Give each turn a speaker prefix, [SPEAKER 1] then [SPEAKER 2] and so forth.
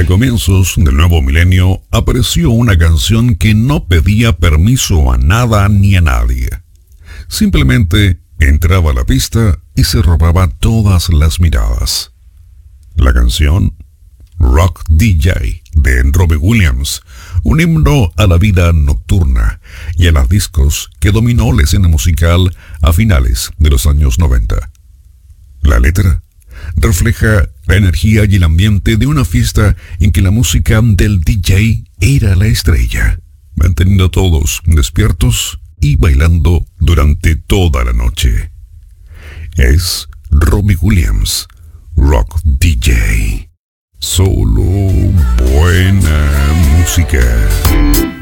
[SPEAKER 1] comienzos del nuevo milenio apareció una canción que no pedía permiso a nada ni a nadie. Simplemente entraba a la pista y se robaba todas las miradas. La canción Rock DJ de Robbie Williams, un himno a la vida nocturna y a las discos que dominó la escena musical a finales de los años 90. La letra refleja la energía y el ambiente de una fiesta en que la música del DJ era la estrella, manteniendo a todos despiertos y bailando durante toda la noche. Es Robbie Williams, Rock DJ. Solo buena música.